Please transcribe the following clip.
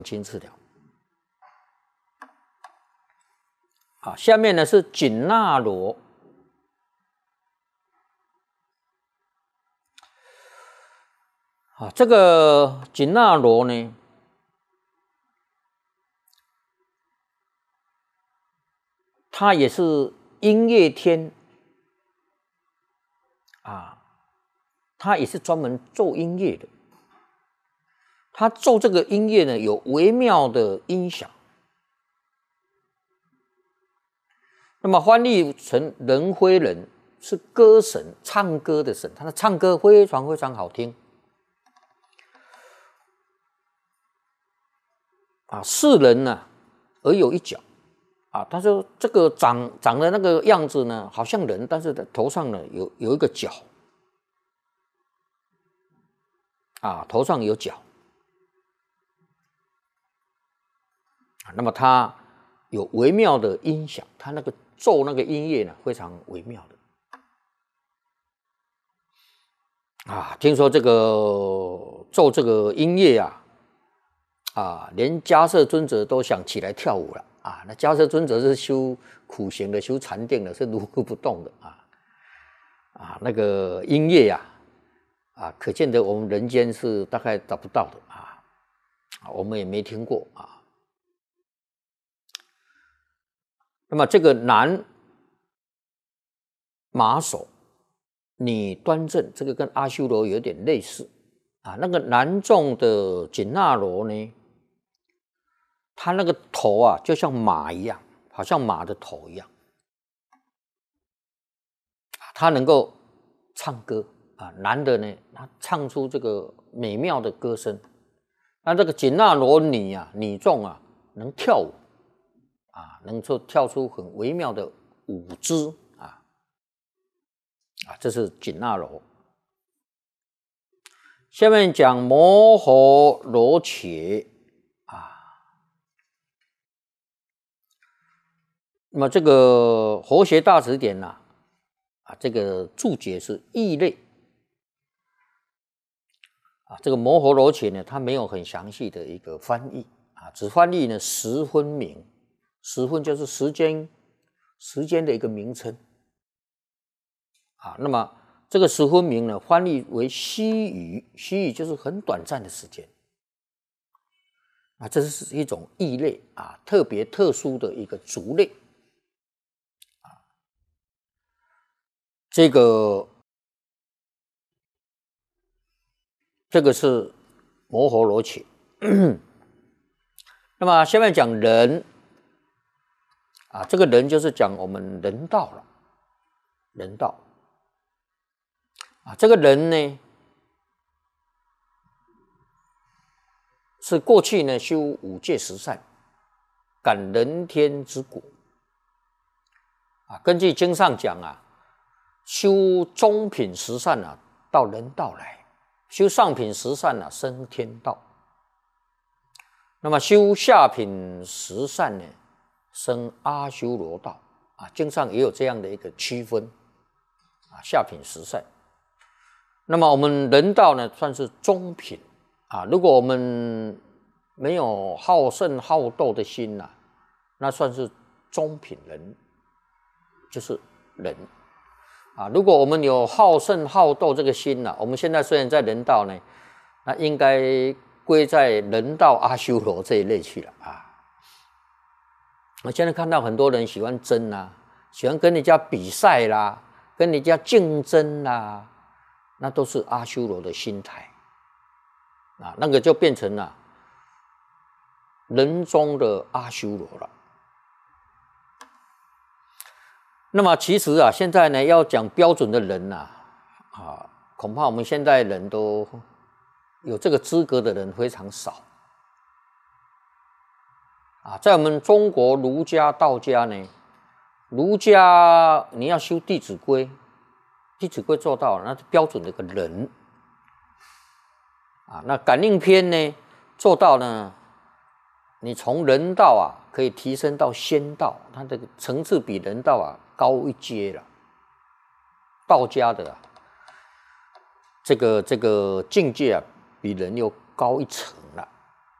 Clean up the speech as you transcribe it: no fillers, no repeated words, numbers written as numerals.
清治疗。啊，下面呢是紧那罗。啊，这个紧那罗呢，它也是音乐天啊，它也是专门奏音乐的。它奏这个音乐呢，有微妙的音响。那么翻译成人非人，是歌神，唱歌的神，他的唱歌非常非常好听。啊，是人呢，而有一角。啊，他说这个长的那个样子呢，好像人，但是头上呢有一个角。啊，头上有角。那么它有微妙的音响，它那个奏那个音乐呢，非常微妙的。啊，听说这个奏这个音乐连迦叶尊者都想起来跳舞了。啊，那迦叶尊者是修苦行的，修禅定的，是如如不动的。那个音乐可见得我们人间是大概找不到的。我们也没听过。那么这个男马首，女端正，这个跟阿修罗有点类似。那个男众的紧那罗呢，他那个头就像马一样，好像马的头一样。他能够唱歌。男的呢，他唱出这个美妙的歌声。那这个紧那罗女女众能跳舞。能够跳出很微妙的舞姿。这是紧那罗。下面讲摩诃罗伽。那么这个佛学大辞典这个注解是异类。这个摩诃罗伽呢，它没有很详细的一个翻译。只翻译呢十分明。十分就是时间的一个名称。那么这个十分明呢，翻译为须臾，须臾就是很短暂的时间。这是一种异类特别特殊的一个族类。这个是摩诃罗伽。那么下面讲人。这个人就是讲我们人道了。人道。这个人呢，是过去呢修五戒十善，感人天之果。根据经上讲修中品十善到人道来，修上品十善升天道。那么修下品十善呢，升阿修罗道。经上也有这样的一个区分。下品十善。那么我们人道呢，算是中品。如果我们没有好胜好斗的心那算是中品人，就是人。如果我们有好胜好斗这个心我们现在虽然在人道呢，那应该归在人道阿修罗这一类去了。我现在看到很多人喜欢争喜欢跟人家比赛啦，跟人家竞争啦，那都是阿修罗的心态。那个就变成了人中的阿修罗了。那么其实现在呢要讲标准的人恐怕我们现在人都有这个资格的人非常少。在我们中国儒家道家呢，儒家你要修弟子规，弟子规做到了，那是标准的一个人。那感应篇呢做到呢，你从人道可以提升到仙道，它这个层次比人道高一阶了。道家的这个境界比人又高一层了。